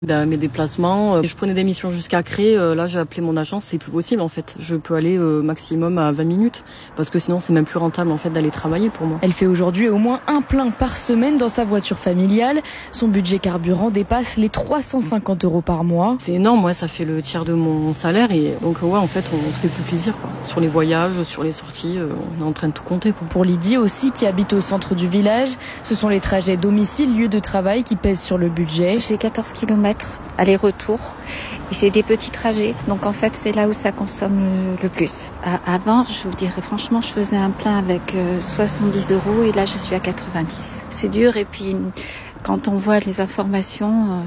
Mes déplacements, je prenais des missions jusqu'à Cré, là j'ai appelé mon agence, c'est plus possible en fait. Je peux aller maximum à 20 minutes parce que sinon c'est même plus rentable en fait d'aller travailler pour moi. Elle fait aujourd'hui au moins un plein par semaine dans sa voiture familiale. Son budget carburant dépasse les 350 € par mois. C'est énorme, ouais, ça fait le tiers de mon salaire et donc ouais en fait on se fait plus plaisir quoi. Sur les voyages, sur les sorties, on est en train de tout compter quoi. Pour Lydie aussi qui habite au centre du village, ce sont les trajets domicile-lieu de travail qui pèsent sur le budget. J'ai 14 km aller-retour et c'est des petits trajets, donc en fait c'est là où ça consomme le plus. Avant, je vous dirais franchement, je faisais un plein avec 70 € et là je suis à 90. C'est dur et puis quand on voit les informations,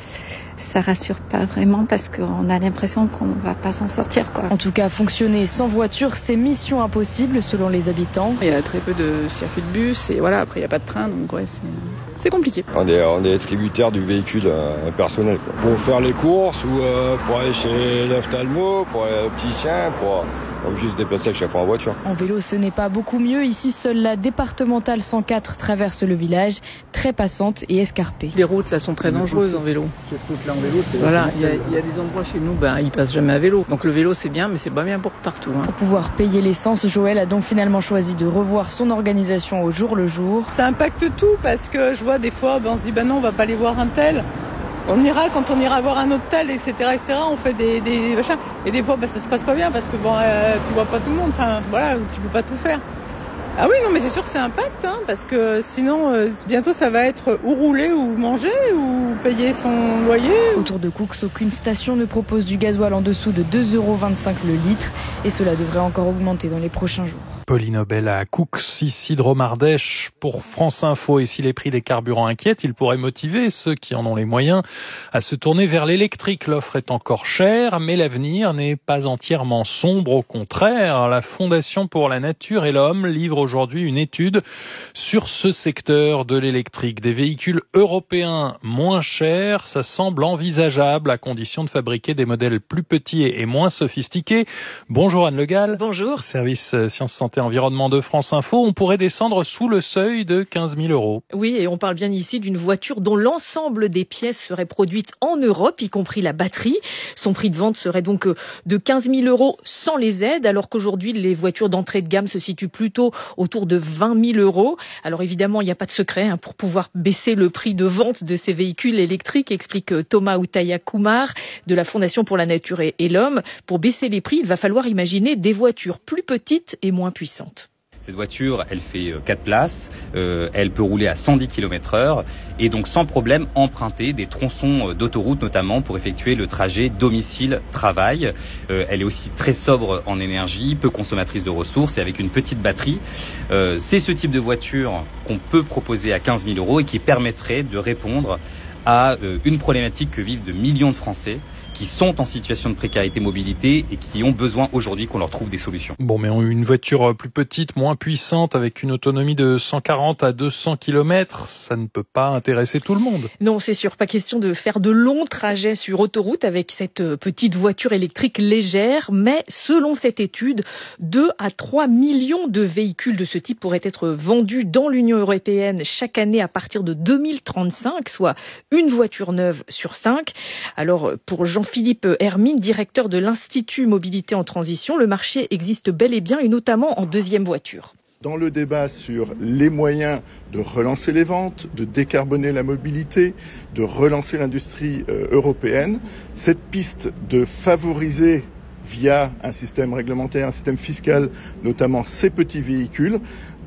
ça rassure pas vraiment parce qu'on a l'impression qu'on va pas s'en sortir quoi. En tout cas, fonctionner sans voiture, c'est mission impossible selon les habitants. Il y a très peu de circuits de bus et voilà, après il n'y a pas de train, donc ouais, c'est compliqué. On est tributaire du véhicule personnel quoi. Pour faire les courses ou pour aller chez l'ophtalmo, pour les petits chiens, pour juste se déplacer à chaque fois en voiture. En vélo, ce n'est pas beaucoup mieux. Ici, seule la départementale 104 traverse le village, très passante et escarpée. Les routes là sont très dangereuses en vélo. Cette route-là en vélo, c'est voilà, il y a des endroits chez nous, ils passent jamais à vélo. Donc le vélo c'est bien, mais c'est pas bien pour partout. Pour pouvoir payer l'essence, Joël a donc finalement choisi de revoir son organisation au jour le jour. Ça impacte tout parce que je vois des fois, on se dit non, on va pas aller voir un tel. On ira quand on ira voir un autre tel, etc. On fait des machins. Et des fois, ça se passe pas bien parce que tu vois pas tout le monde. Enfin, voilà, tu peux pas tout faire. Ah oui, non, mais c'est sûr que ça impacte, parce que sinon, bientôt, ça va être ou rouler, ou manger, ou payer son loyer. Autour de Coux, aucune station ne propose du gasoil en dessous de 2,25 € le litre. Et cela devrait encore augmenter dans les prochains jours. Pauline Obel à Coux, ici Dromardèche pour France Info. Et si les prix des carburants inquiètent, ils pourraient motiver ceux qui en ont les moyens à se tourner vers l'électrique. L'offre est encore chère, mais l'avenir n'est pas entièrement sombre. Au contraire, la Fondation pour la Nature et l'Homme livre aujourd'hui une étude sur ce secteur de l'électrique. Des véhicules européens moins chers, ça semble envisageable à condition de fabriquer des modèles plus petits et moins sophistiqués. Bonjour Anne Le Gall. Bonjour. Service Sciences, Santé, Environnement de France Info. On pourrait descendre sous le seuil de 15 000 €. Oui, et on parle bien ici d'une voiture dont l'ensemble des pièces seraient produites en Europe, y compris la batterie. Son prix de vente serait donc de 15 000 € sans les aides, alors qu'aujourd'hui, les voitures d'entrée de gamme se situent plutôt autour de 20 000 €. Alors évidemment, il n'y a pas de secret pour pouvoir baisser le prix de vente de ces véhicules électriques, explique Thomas Outaya-Kumar de la Fondation pour la Nature et l'Homme. Pour baisser les prix, il va falloir imaginer des voitures plus petites et moins puissante. Cette voiture, elle fait 4 places, elle peut rouler à 110 km/h et donc sans problème emprunter des tronçons d'autoroute notamment pour effectuer le trajet domicile-travail. Elle est aussi très sobre en énergie, peu consommatrice de ressources et avec une petite batterie. C'est ce type de voiture qu'on peut proposer à 15 000 € et qui permettrait de répondre à une problématique que vivent de millions de Français qui sont en situation de précarité mobilité et qui ont besoin aujourd'hui qu'on leur trouve des solutions. Bon, mais une voiture plus petite, moins puissante, avec une autonomie de 140 à 200 km, ça ne peut pas intéresser tout le monde. Non, c'est sûr, pas question de faire de longs trajets sur autoroute avec cette petite voiture électrique légère, mais selon cette étude, 2 à 3 millions de véhicules de ce type pourraient être vendus dans l'Union européenne chaque année à partir de 2035, soit une voiture neuve sur 5. Alors, pour Jean-Philippe Hermine, directeur de l'Institut Mobilité en Transition, le marché existe bel et bien, et notamment en deuxième voiture. Dans le débat sur les moyens de relancer les ventes, de décarboner la mobilité, de relancer l'industrie européenne, cette piste de favoriser via un système réglementaire, un système fiscal, notamment ces petits véhicules,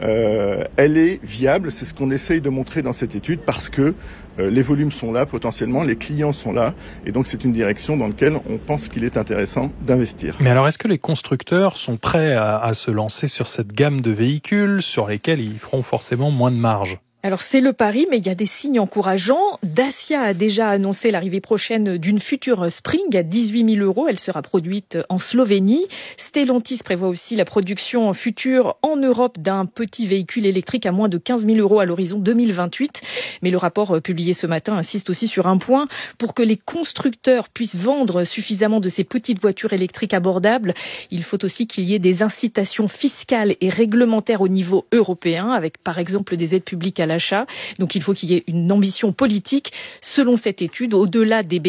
elle est viable. C'est ce qu'on essaye de montrer dans cette étude parce que les volumes sont là potentiellement, les clients sont là et donc c'est une direction dans laquelle on pense qu'il est intéressant d'investir. Mais alors est-ce que les constructeurs sont prêts à se lancer sur cette gamme de véhicules sur lesquels ils feront forcément moins de marge ? Alors c'est le pari, mais il y a des signes encourageants. Dacia a déjà annoncé l'arrivée prochaine d'une future Spring à 18 000 €. Elle sera produite en Slovénie. Stellantis prévoit aussi la production future en Europe d'un petit véhicule électrique à moins de 15 000 € à l'horizon 2028. Mais le rapport publié ce matin insiste aussi sur un point. Pour que les constructeurs puissent vendre suffisamment de ces petites voitures électriques abordables, il faut aussi qu'il y ait des incitations fiscales et réglementaires au niveau européen, avec par exemple des aides publiques à à l'achat. Donc il faut qu'il y ait une ambition politique. Selon cette étude, au-delà des